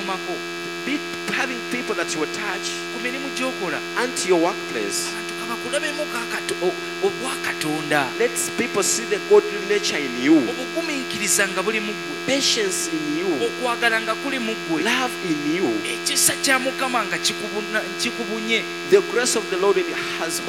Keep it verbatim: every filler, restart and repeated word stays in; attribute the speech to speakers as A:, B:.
A: ky'okomako
B: Be having people that you attach
A: ku mirimu gy'okola
B: unto your workplace.
A: abantu kabakulabemu obwakatonda,
B: Let people see the godly nature in you,
A: obugumiikiriza nga buli mu ggwe,
B: patience in you,
A: okwagala nga kuli mu ggwe,
B: love in you,
A: ekisa kya Mukama nga kikubuna- kikubunye.
B: the grace of the Lord in has